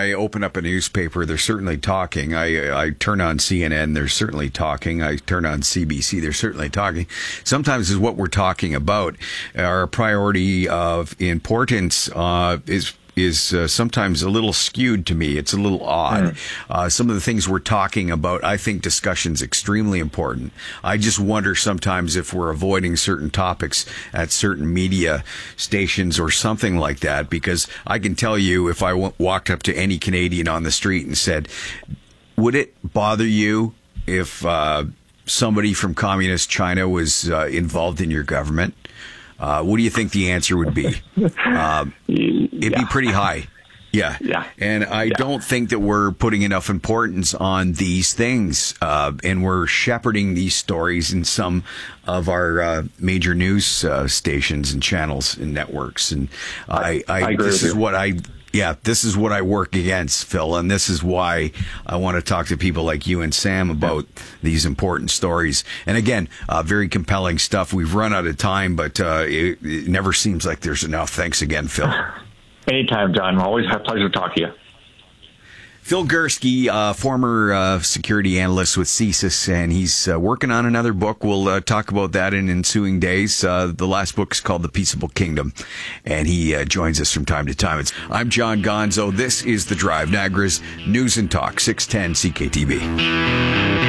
I open up a newspaper, they're certainly talking. I turn on CNN, they're certainly talking. I turn on CBC, they're certainly talking. Sometimes is what we're talking about. Our priority of importance is sometimes a little skewed to me. It's a little odd. Some of the things we're talking about, I think discussion's extremely important. I just wonder sometimes if we're avoiding certain topics at certain media stations or something like that, because I can tell you if I walked up to any Canadian on the street and said, would it bother you if somebody from communist China was involved in your government? What do you think the answer would be? It'd be pretty high. Yeah. And I don't think that we're putting enough importance on these things. And we're shepherding these stories in some of our major news stations and channels and networks. And I agree this is what this is what I work against, Phil, and this is why I want to talk to people like you and Sam about these important stories. And again, very compelling stuff. We've run out of time, but it never seems like there's enough. Thanks again, Phil. Anytime, John. Always a pleasure to talk to you. Phil Gurski, former security analyst with CSIS, and he's working on another book. We'll talk about that in ensuing days. The last book is called The Peaceable Kingdom, and he joins us from time to time. I'm John Gonzo. This is The Drive, Niagara's News and Talk, 610 CKTB.